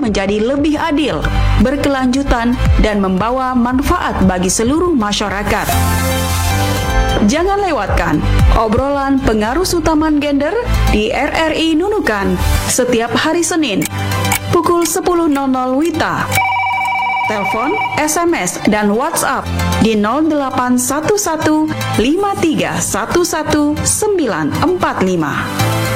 menjadi lebih adil, berkelanjutan, dan membawa manfaat bagi seluruh masyarakat. Jangan lewatkan obrolan pengaruh utaman gender di RRI Nunukan setiap hari Senin pukul 10.00 WITA. Telepon, SMS, dan WhatsApp di 0811 5311 945.